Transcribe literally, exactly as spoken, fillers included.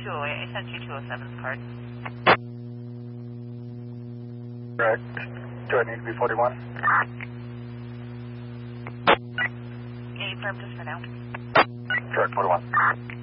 oh eight. I sent you two oh seven's card. Correct. Do I need to be forty-one? Yeah, you firm just for now. Correct, forty-one.